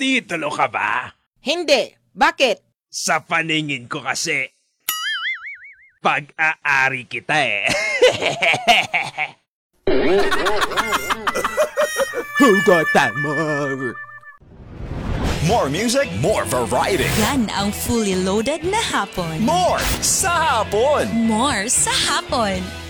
Titulo ka ba? Hindi. Bakit? Sa paningin ko kasi, pag-aari kita eh. Hugot more! More music, more variety. Yan ang fully loaded na hapon. More sa hapon. More sa hapon.